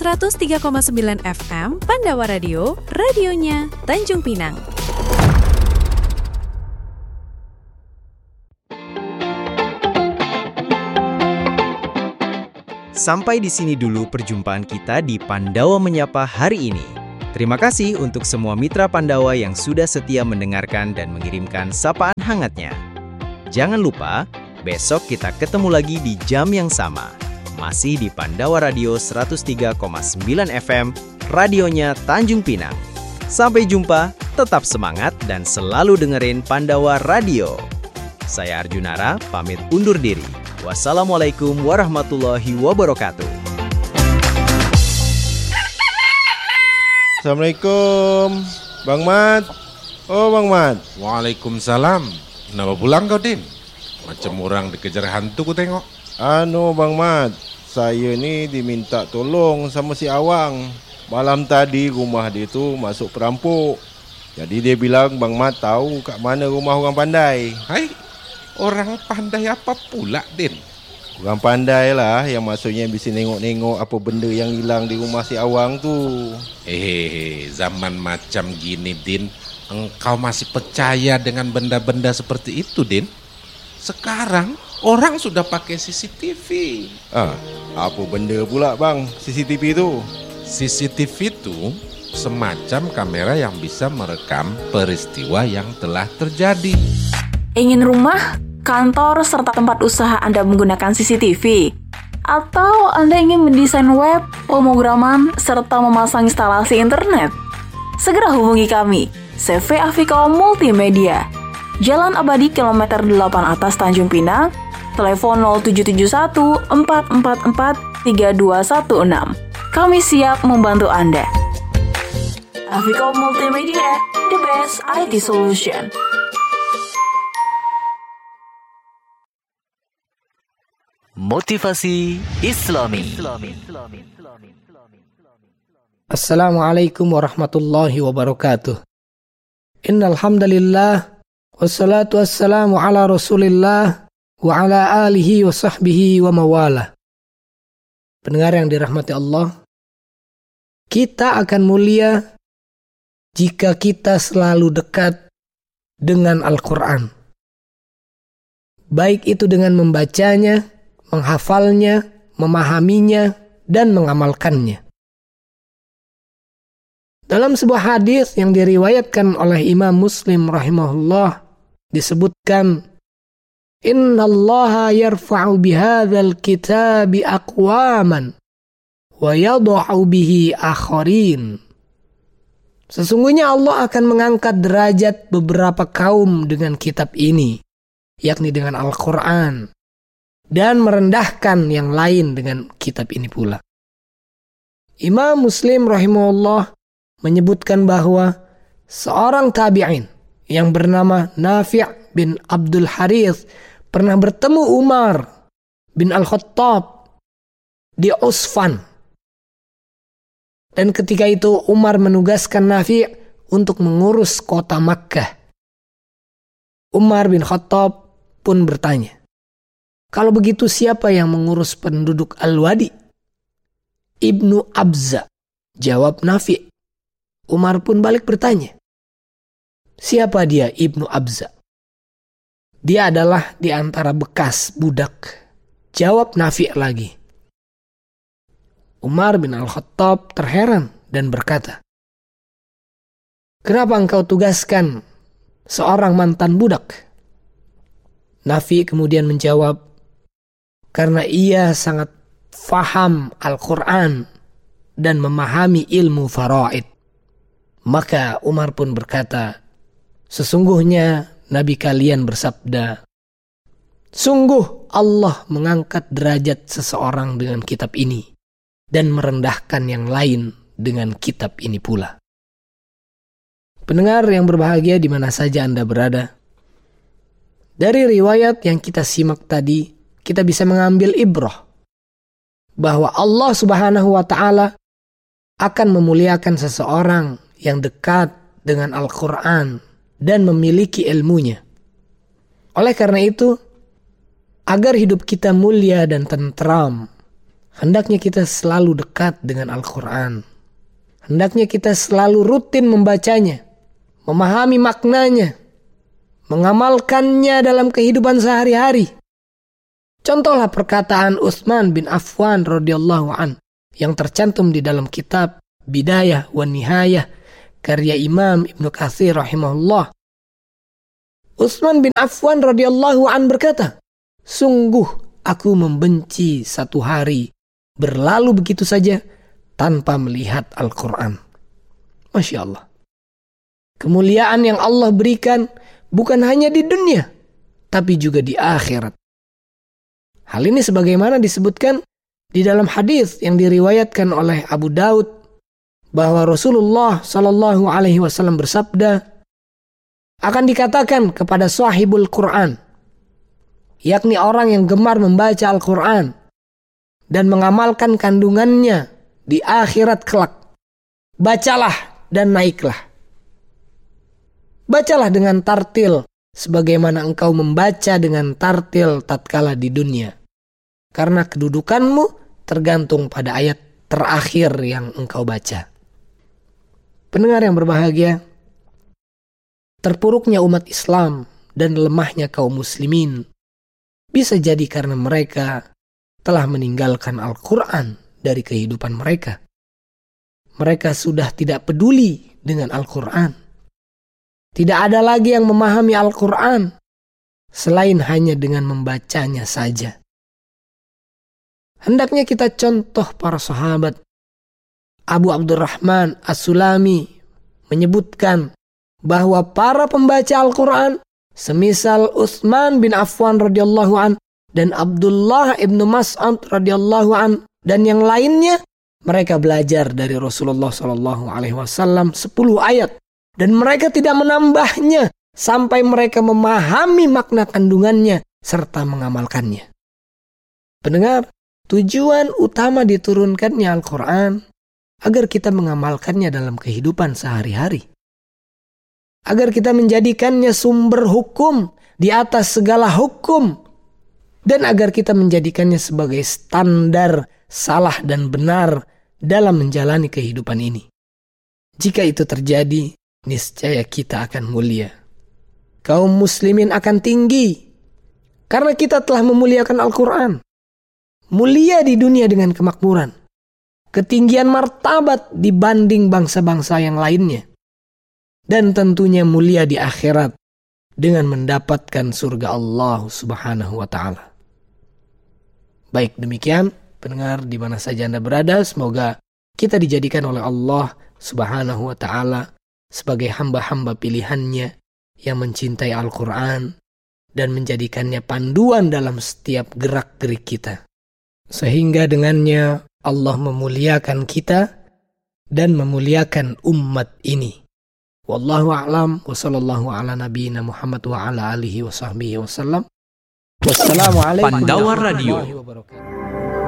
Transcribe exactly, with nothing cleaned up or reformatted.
seratus tiga koma sembilan F M Pandawa Radio, radionya Tanjung Pinang. Sampai di sini dulu perjumpaan kita di Pandawa Menyapa hari ini. Terima kasih untuk semua mitra Pandawa yang sudah setia mendengarkan dan mengirimkan sapaan hangatnya. Jangan lupa, besok kita ketemu lagi di jam yang sama. Masih di Pandawa Radio seratus tiga koma sembilan F M, radionya Tanjung Pinang. Sampai jumpa, tetap semangat dan selalu dengerin Pandawa Radio. Saya Arjunara, pamit undur diri. Wassalamualaikum warahmatullahi wabarakatuh. Assalamualaikum, Bang Mat. Oh, Bang Mat. Waalaikumsalam. Kenapa pulang kau, Din? Macam orang dikejar hantu ku tengok. Anu, Bang Mat, saya ni diminta tolong sama si Awang. Malam tadi rumah dia tu masuk perampok. Jadi dia bilang Bang Mat tahu kat mana rumah orang pandai. Hai, orang pandai apa pula, Din? Orang pandai lah yang maksudnya bisa nengok-nengok apa benda yang hilang di rumah si Awang tu. Hehehe, zaman macam gini, Din, engkau masih percaya dengan benda-benda seperti itu, Din? Sekarang orang sudah pakai C C T V. Ah, apa benda pula bang C C T V tu? C C T V itu semacam kamera yang bisa merekam peristiwa yang telah terjadi. Ingin rumah, kantor, serta tempat usaha Anda menggunakan C C T V? Atau Anda ingin mendesain web, pemrograman, serta memasang instalasi internet? Segera hubungi kami, C V Afiko Multimedia, Jalan Abadi kilometer delapan atas Tanjung Pinang, telepon nol tujuh tujuh satu empat empat empat tiga dua satu enam. Kami siap membantu Anda. Afiko Multimedia, the best I T solution. Motivasi Islami. Assalamualaikum warahmatullahi wabarakatuh. Innal hamdalillah wassalatu wassalamu ala Rasulillah wa ala alihi wa sahbihi wa mawalah. Pendengar yang dirahmati Allah, kita akan mulia jika kita selalu dekat dengan Al-Quran. Baik itu dengan membacanya, menghafalnya, memahaminya, dan mengamalkannya. Dalam sebuah hadis yang diriwayatkan oleh Imam Muslim rahimahullah disebutkan, Innallaha yarfa'u bihadzal kitabi aqwaman wa yadha'u bihi akharin. Sesungguhnya Allah akan mengangkat derajat beberapa kaum dengan kitab ini, yakni dengan Al-Quran, dan merendahkan yang lain dengan kitab ini pula. Imam Muslim rahimahullah menyebutkan bahwa seorang tabi'in yang bernama Nafi' bin Abdul Harith pernah bertemu Umar bin Al-Khattab di Usfan. Dan ketika itu Umar menugaskan Nafi' untuk mengurus kota Makkah. Umar bin Khattab pun bertanya, kalau begitu siapa yang mengurus penduduk Al-Wadi? Ibnu Abza, jawab Nafi'. Umar pun balik bertanya, siapa dia Ibnu Abza? Dia adalah di antara bekas budak, jawab Nafi' lagi. Umar bin Al-Khattab terheran dan berkata, kenapa engkau tugaskan seorang mantan budak? Nafi' kemudian menjawab, karena ia sangat faham Al-Quran dan memahami ilmu faraid. Maka Umar pun berkata, sesungguhnya Nabi kalian bersabda, sungguh Allah mengangkat derajat seseorang dengan kitab ini dan merendahkan yang lain dengan kitab ini pula. Pendengar yang berbahagia di mana saja Anda berada, dari riwayat yang kita simak tadi, kita bisa mengambil ibrah bahwa Allah Subhanahu wa Ta'ala akan memuliakan seseorang yang dekat dengan Al-Quran dan memiliki ilmunya. Oleh karena itu, agar hidup kita mulia dan tentram, Hendaknya kita selalu dekat dengan Al-Quran. Hendaknya kita selalu rutin membacanya, memahami maknanya, mengamalkannya dalam kehidupan sehari-hari. Contohlah perkataan Utsman bin Affan radhiyallahu an yang tercantum di dalam kitab Bidayah wa Nihayah karya Imam Ibnu Katsir rahimahullah. Utsman bin Affan radhiyallahu an berkata, "Sungguh aku membenci satu hari berlalu begitu saja tanpa melihat Al-Quran." Masya Allah. Kemuliaan yang Allah berikan bukan hanya di dunia, tapi juga di akhirat. Hal ini sebagaimana disebutkan di dalam hadis yang diriwayatkan oleh Abu Daud bahwa Rasulullah Shallallahu Alaihi Wasallam bersabda, akan dikatakan kepada sahibul Quran, yakni orang yang gemar membaca Al-Quran dan mengamalkan kandungannya di akhirat kelak, bacalah dan naiklah. Bacalah dengan tartil sebagaimana engkau membaca dengan tartil tatkala di dunia, karena kedudukanmu tergantung pada ayat terakhir yang engkau baca. Pendengar yang berbahagia, terpuruknya umat Islam dan lemahnya kaum muslimin bisa jadi karena mereka telah meninggalkan Al-Quran dari kehidupan mereka. Mereka sudah tidak peduli dengan Al-Quran. Tidak ada lagi yang memahami Al-Quran selain hanya dengan membacanya saja. Hendaknya kita contoh para sahabat. Abu Abdurrahman As-Sulami menyebutkan bahwa para pembaca Al-Quran semisal Utsman bin Affan radhiyallahu an dan Abdullah ibnu Mas'ud radhiyallahu an dan yang lainnya, mereka belajar dari Rasulullah Shallallahu Alaihi Wasallam sepuluh ayat dan mereka tidak menambahnya sampai mereka memahami makna kandungannya serta mengamalkannya. Pendengar, tujuan utama diturunkannya Al-Quran agar kita mengamalkannya dalam kehidupan sehari-hari. Agar kita menjadikannya sumber hukum di atas segala hukum. Dan agar kita menjadikannya sebagai standar salah dan benar dalam menjalani kehidupan ini. Jika itu terjadi, niscaya kita akan mulia. Kaum muslimin akan tinggi. Karena kita telah memuliakan Al-Quran. Mulia di dunia dengan kemakmuran. Ketinggian martabat dibanding bangsa-bangsa yang lainnya. Dan tentunya mulia di akhirat dengan mendapatkan surga Allah Subhanahu wa Ta'ala. Baik, demikian pendengar di mana saja Anda berada, semoga kita dijadikan oleh Allah Subhanahu wa Ta'ala sebagai hamba-hamba pilihannya yang mencintai Al-Quran dan menjadikannya panduan dalam setiap gerak-gerik kita. Sehingga dengannya Allah memuliakan kita dan memuliakan umat ini. Wallahu a'lam wa sallallahu ala nabiyyina Muhammad wa ala alihi wa sahbihi wa sallam. Wassalamualaikum Pandawa warahmatullahi Radio. wabarakatuh.